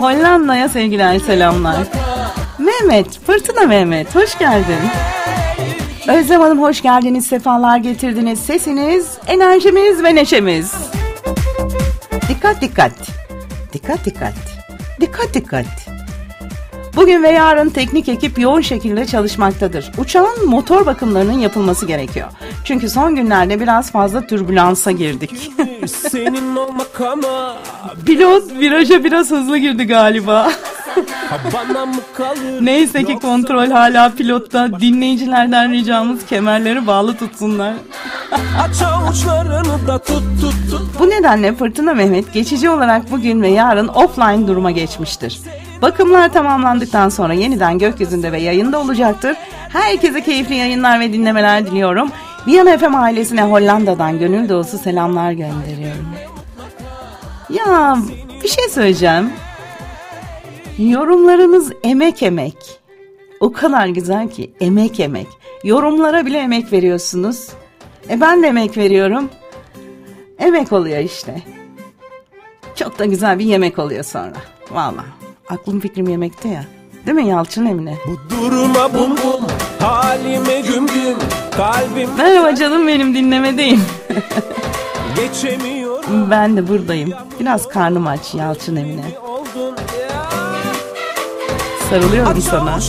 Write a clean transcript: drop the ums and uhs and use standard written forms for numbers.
Hollanda'ya sevgiler, selamlar. Mehmet, Fırtına Mehmet, hoş geldin. Özlem Hanım hoş geldiniz, sefalar getirdiniz. Sesiniz, enerjimiz ve neşemiz. Dikkat dikkat. Dikkat dikkat. Dikkat dikkat. Bugün ve yarın teknik ekip yoğun şekilde çalışmaktadır. Uçağın motor bakımlarının yapılması gerekiyor. Çünkü son günlerde biraz fazla türbülansa girdik. Pilot viraja biraz hızlı girdi galiba. Neyse ki kontrol hala pilotta. Dinleyicilerden ricamız kemerleri bağlı tutsunlar. Bu nedenle Fırtına Mehmet geçici olarak bugün ve yarın offline duruma geçmiştir. Bakımlar tamamlandıktan sonra yeniden gökyüzünde ve yayında olacaktır. Herkese keyifli yayınlar ve dinlemeler diliyorum. Viyana FM ailesine Hollanda'dan gönül dolusu selamlar gönderiyorum. Ya bir şey söyleyeceğim. Yorumlarınız emek emek. O kadar güzel ki emek emek. Yorumlara bile emek veriyorsunuz. Ben de emek veriyorum. Emek oluyor işte. Çok da güzel bir yemek oluyor sonra. Vallahi aklım fikrim yemekte ya. Değil mi Yalçın Emine? Bu duruma bum bum, halime güm güm, kalbim... Merhaba canım benim, dinlemedeyim. Ben de buradayım. Biraz karnım aç Yalçın Emine. Sarılıyorum sana.